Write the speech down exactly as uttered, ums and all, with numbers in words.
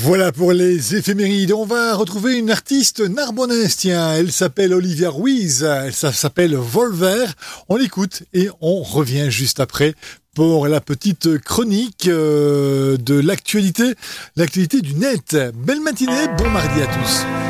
Voilà pour les éphémérides. On va retrouver une artiste narbonnaise, tiens. Elle s'appelle Olivia Ruiz. Elle ça s'appelle Volver. On l'écoute et on revient juste après pour la petite chronique euh, de l'actualité, l'actualité du net. Belle matinée, bon mardi à tous.